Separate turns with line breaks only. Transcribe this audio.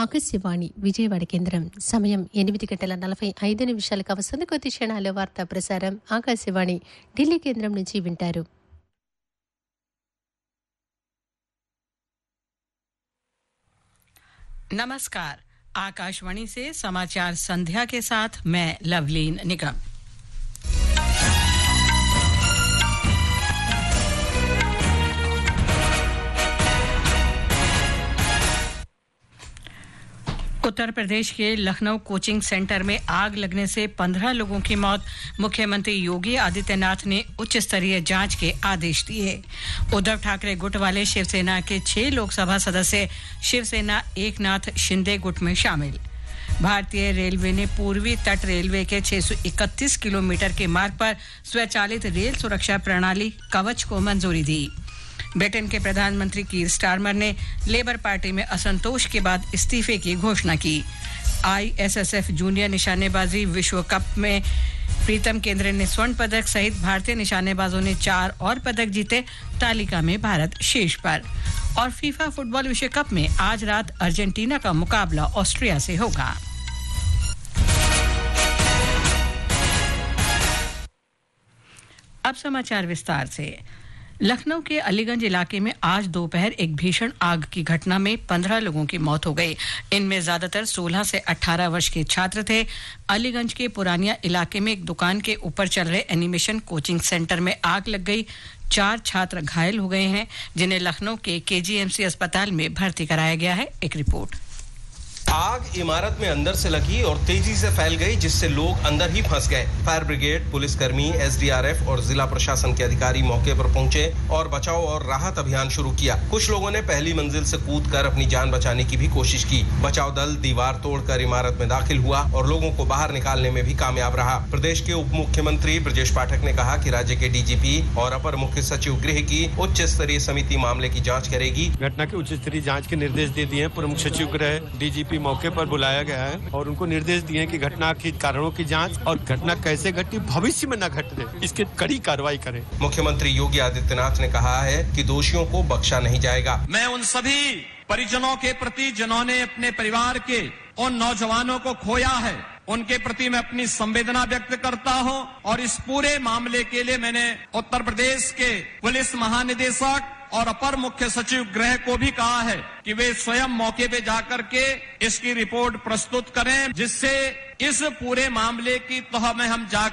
ఆకాశవాణి విజయవాడ కేంద్రం సమయం 8:45 వస్తుంది. కొద్ది క్షణాల వార్తా ప్రసారం ఆకాశవాణి ఢిల్లీ కేంద్రం నుంచి వింటారు.
नमस्कार, आकाशवाणी से समाचार संध्या के साथ मैं लवलीन निगम। उत्तर प्रदेश के लखनऊ कोचिंग सेंटर में आग लगने से 15 लोगों की मौत। मुख्यमंत्री योगी आदित्यनाथ ने उच्च स्तरीय जांच के आदेश दिए। उद्धव ठाकरे गुट वाले शिवसेना के 6 लोकसभा सदस्य शिवसेना एकनाथ शिंदे गुट में शामिल। भारतीय रेलवे ने पूर्वी तट रेलवे के 631 किलोमीटर के मार्ग पर स्वचालित रेल सुरक्षा प्रणाली कवच को मंजूरी दी। ब्रिटेन के प्रधानमंत्री कीर स्टारमर ने लेबर पार्टी में असंतोष के बाद इस्तीफे की घोषणा की। ISSF जूनियर निशानेबाजी विश्व कप में प्रीतम केंद्रे ने स्वर्ण पदक सहित भारतीय निशानेबाजों ने 4 और पदक जीते। तालिका में भारत शीर्ष पर। और फीफा फुटबॉल विश्व कप में आज रात अर्जेंटीना का मुकाबला ऑस्ट्रिया से होगा। अब समाचार विस्तार से। लखनऊ के अलीगंज इलाके में आज दोपहर एक भीषण आग की घटना में 15 लोगों की मौत हो गई। इनमें ज्यादातर 16 से 18 वर्ष के छात्र थे। अलीगंज के पुरानिया इलाके में एक दुकान के ऊपर चल रहे एनिमेशन कोचिंग सेंटर में आग लग गई। 4 छात्र घायल हो गए हैं, जिन्हें लखनऊ के KGMC अस्पताल में भर्ती कराया गया है। एक रिपोर्ट।
आग इमारत में अंदर से लगी और तेजी से फैल गई, जिससे लोग अंदर ही फंस गए। फायर ब्रिगेड, पुलिसकर्मी, SDRF और जिला प्रशासन के अधिकारी मौके पर पहुंचे और बचाव और राहत अभियान शुरू किया। कुछ लोगों ने पहली मंजिल से कूदकर अपनी जान बचाने की भी कोशिश की। बचाव दल दीवार तोड़कर इमारत में दाखिल हुआ और लोगों को बाहर निकालने में भी कामयाब रहा। प्रदेश के उप मुख्यमंत्री ब्रजेश पाठक ने कहा कि राज्य के DGP और अपर मुख्य सचिव गृह की उच्च स्तरीय समिति मामले की जाँच करेगी।
घटना की उच्च स्तरीय जाँच के निर्देश दे दिए। प्रमुख सचिव गृह DGP मौके पर बुलाया गया है और उनको निर्देश दिए कि घटना के कारणों की जांच और घटना कैसे घटी, भविष्य में न घटे, इसकी कड़ी कार्रवाई करें।
मुख्यमंत्री योगी आदित्यनाथ ने कहा है कि दोषियों को बख्शा नहीं जाएगा।
मैं उन सभी परिजनों के प्रति जिन्होंने अपने परिवार के उन नौजवानों को खोया है, उनके प्रति मैं अपनी संवेदना व्यक्त करता हूं और इस पूरे मामले के लिए मैंने उत्तर प्रदेश के पुलिस महानिदेशक और अपर मुख्य सचिव गृह को भी कहा है कि वे स्वयं मौके पे जाकर के इसकी रिपोर्ट प्रस्तुत करें, जिससे इस पूरे मामले की तह में हम जा